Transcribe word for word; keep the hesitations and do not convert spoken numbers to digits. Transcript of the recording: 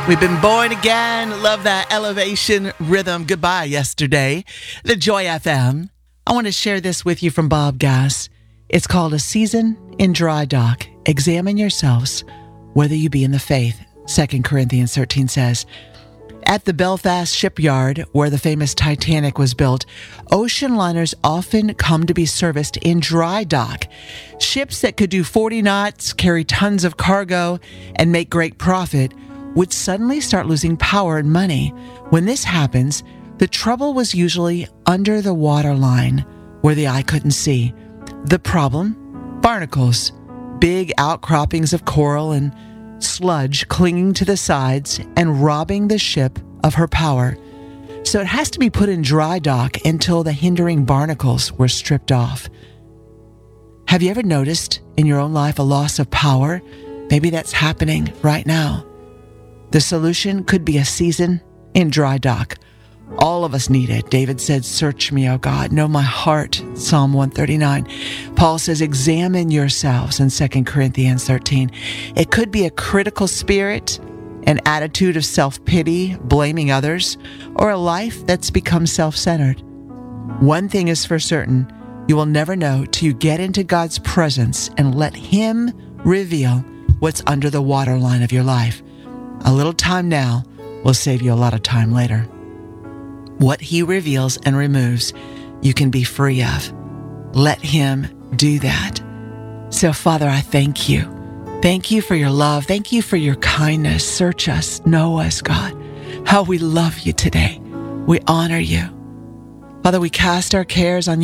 We've been born again. Love that elevation rhythm. Goodbye, yesterday. The Joy F M. I want to share this with you from Bob Gass. It's called A Season in Dry Dock. Examine yourselves, whether you be in the faith. Second Corinthians thirteen says, at the Belfast shipyard, where the famous Titanic was built, ocean liners often come to be serviced in dry dock. Ships that could do forty knots, carry tons of cargo, and make great profit would suddenly start losing power and money. When this happens, the trouble was usually under the waterline, where the eye couldn't see. The problem? Barnacles, big outcroppings of coral and sludge clinging to the sides and robbing the ship of her power. So it has to be put in dry dock until the hindering barnacles were stripped off. Have you ever noticed in your own life a loss of power? Maybe that's happening right now. The solution could be a season in dry dock. All of us need it. David said, search me, O God, know my heart, Psalm one thirty-nine. Paul says, examine yourselves in Second Corinthians thirteen. It could be a critical spirit, an attitude of self-pity, blaming others, or a life that's become self-centered. One thing is for certain, you will never know till you get into God's presence and let Him reveal what's under the waterline of your life. A little time now will save you a lot of time later. What He reveals and removes, you can be free of. Let Him do that. So, Father, I thank you. Thank you for your love. Thank you for your kindness. Search us, know us, God. How we love you today. We honor you. Father, we cast our cares on you.